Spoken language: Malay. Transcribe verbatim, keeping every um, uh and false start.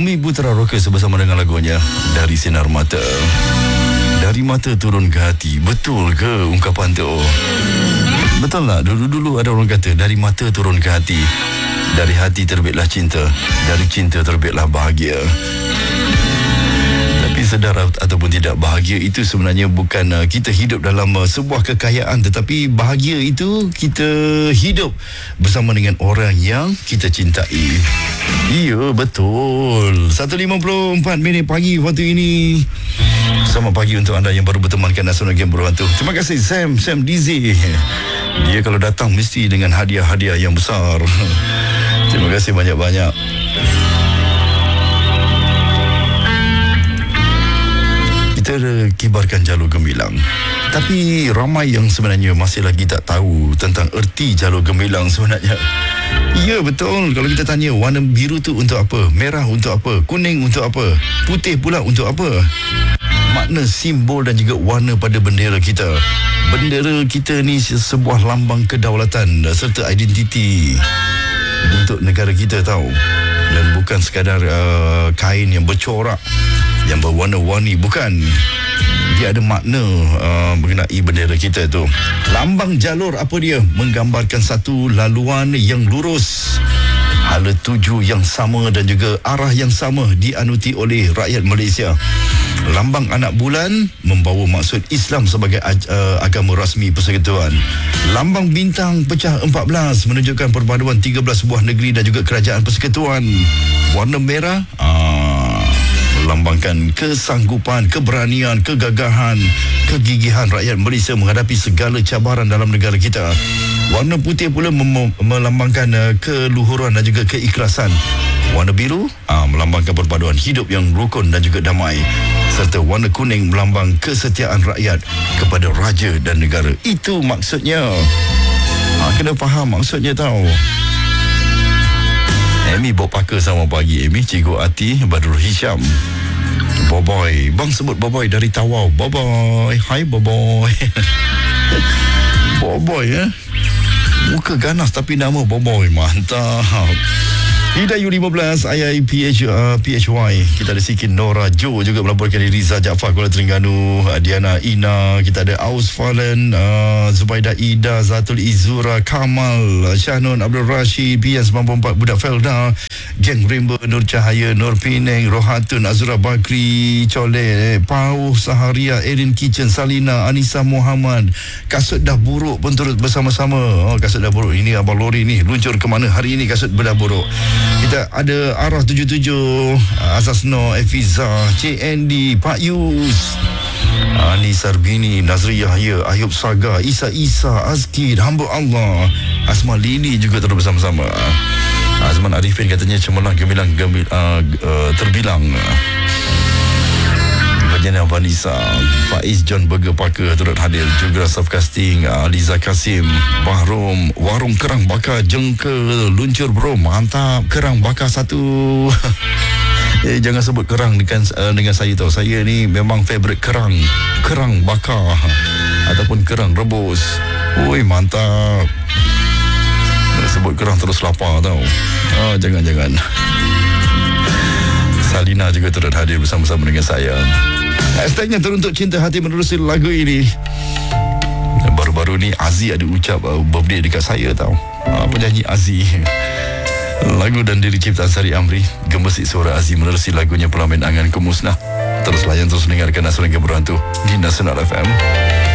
Bumi Putra Rockers bersama dengan lagunya Dari Sinar Mata. Dari mata turun ke hati. Betul ke ungkapan tu? Betul tak? Dulu-dulu ada orang kata dari mata turun ke hati, dari hati terbitlah cinta, dari cinta terbitlah bahagia. Tapi sedar ataupun tidak, bahagia itu sebenarnya bukan uh, kita hidup dalam uh, sebuah kekayaan, tetapi bahagia itu kita hidup bersama dengan orang yang kita cintai. Ya, betul. satu lima puluh empat minit pagi waktu ini. Selamat pagi untuk anda yang baru bertemankan Nasional Game Berhantu. Terima kasih Sam, Sam D Z. Dia kalau datang mesti dengan hadiah-hadiah yang besar. Terima kasih banyak-banyak. Kita kibarkan jalur gemilang, tapi ramai yang sebenarnya masih lagi tak tahu tentang erti jalur gemilang sebenarnya. Ya, betul. Kalau kita tanya warna biru tu untuk apa, merah untuk apa, kuning untuk apa, putih pula untuk apa, makna, simbol dan juga warna pada bendera kita. Bendera kita ni sebuah lambang kedaulatan serta identiti untuk negara kita, tahu. Dan bukan sekadar uh, kain yang bercorak, yang berwarna-warni, bukan. Dia ada makna uh, mengenai bendera kita tu. Lambang jalur apa dia? Menggambarkan satu laluan yang lurus, hala tuju yang sama dan juga arah yang sama dianuti oleh rakyat Malaysia. Lambang anak bulan membawa maksud Islam sebagai uh, agama rasmi persekutuan. Lambang bintang pecah empat belas menunjukkan perpaduan tiga belas buah negeri dan juga kerajaan persekutuan. Warna merah uh, melambangkan kesanggupan, keberanian, kegagahan, kegigihan rakyat Malaysia menghadapi segala cabaran dalam negara kita. Warna putih pula mem- melambangkan uh, keluhuran dan juga keikhlasan. Warna biru uh, melambangkan perpaduan hidup yang rukun dan juga damai. Serta warna kuning melambang kesetiaan rakyat kepada raja dan negara. Itu maksudnya. Ha, kena faham maksudnya, tahu. Amy bawa pakar sama pagi. Amy, Cikgu Ati, Badrul Hisham. Boboy. Bang sebut Boboy dari Tawau. Boboy. Hai Boboy. Boboy, eh. Muka ganas tapi nama Boboy. Mantap. Hidayu lima belas, I I P H, uh, P H Y. Kita ada Sikin Nora Jo juga melaporkan dari Riza Jaafar, Kuala Terengganu. uh, Diana Ina. Kita ada Aus Falen, uh, Zubaida Ida, Zatul Izura, Kamal, uh, Syahnun Abdul Rashid, P N sembilan puluh empat, Budak Felda, Geng Rimba, Nur Cahaya, Nur Penang, Rohatun, Azura Bakri, Cole, Pau Saharia, Erin Kitchen, Salina, Anissa Muhammad. Kasut dah buruk pun turut bersama-sama. Oh, kasut dah buruk. Ini Abang Lori ni luncur ke mana hari ini kasut dah buruk. Kita ada Arah tujuh tujuh, Azaz Noh, Efiza, C N D, Pak Yus, Ani Sarbini, Nazri Yahya, Ayub Saga, Isa Isa, Azkid, Hamba Allah, Asma Lili juga terus bersama-sama. Azman Arifin katanya cemerlang gemilang gemil, uh, uh, terbilang. Vajana Vanessa, Faiz John Burger Parker turut hadir juga. Staff casting Aliza Kasim, Bahrom, Warung Kerang Bakar Jengkel luncur bro, mantap. Kerang bakar satu. Eh, jangan sebut kerang dengan, uh, dengan saya tau. Saya ni memang favourite kerang. Kerang bakar ataupun kerang rebus. Oi, mantap. Sebut kerang terus lapar tau. Oh, jangan-jangan. Salina juga turut hadir bersama-sama dengan saya. Hashtagnya teruntuk cinta hati menerusi lagu ini. Baru-baru ni Aziz ada ucap uh, birthday dekat saya tau. uh, Penyanyi Aziz. Lagu dan diri ciptaan Sari Amri. Gemesit suara Aziz menerusi lagunya Pelamin Angan Kemusnah. Terus layan, terus dengarkan Nasional Game Berhantu di Nasional F M.